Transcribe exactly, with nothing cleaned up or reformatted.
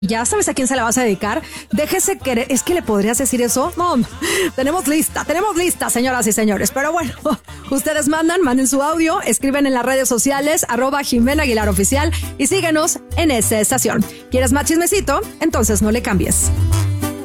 ¿Ya sabes a quién se la vas a dedicar? Déjese querer. ¿Es que le podrías decir eso? No, tenemos lista, tenemos lista, señoras y señores. Pero bueno, ustedes mandan, manden su audio, escriben en las redes sociales, arroba Jimena Aguilar Oficial y síguenos en esa estación. ¿Quieres más chismecito? Entonces no le cambies.